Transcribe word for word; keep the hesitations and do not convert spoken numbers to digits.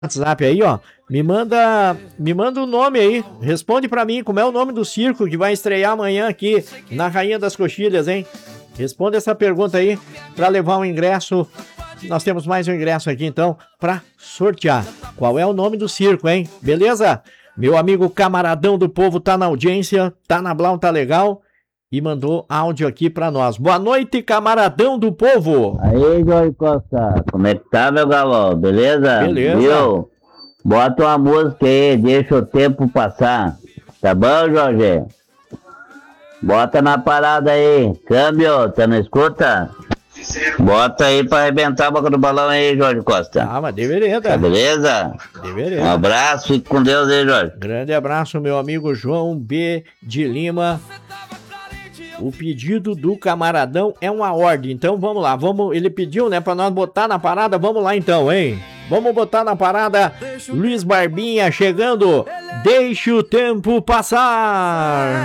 WhatsApp aí, ó. Me manda, me manda o nome aí. Responde pra mim como é o nome do circo que vai estrear amanhã aqui na Rainha das Coxilhas, hein? Responde essa pergunta aí pra levar um ingresso. Nós temos mais um ingresso aqui, então, pra sortear. Qual é o nome do circo, hein? Beleza? Meu amigo Camaradão do Povo tá na audiência, tá na Blau, tá legal? E mandou áudio aqui pra nós. Boa noite, Camaradão do Povo. Aí, Jorge Costa, como é que tá, meu galão? Beleza? Beleza. Viu? Bota uma música aí, deixa o tempo passar. Tá bom, Jorge? Bota na parada aí. Câmbio, tá na escuta? Bota aí pra arrebentar a boca do balão aí, Jorge Costa. Ah, mas deveria, Tá beleza? Deveria. Um abraço, fique com Deus aí, Jorge. Grande abraço, meu amigo João B. de Lima. O pedido do Camaradão é uma ordem, então vamos lá, vamos, ele pediu, né, pra nós botar na parada, vamos lá então, hein? Vamos botar na parada, Luiz Barbinha chegando, deixa o tempo passar.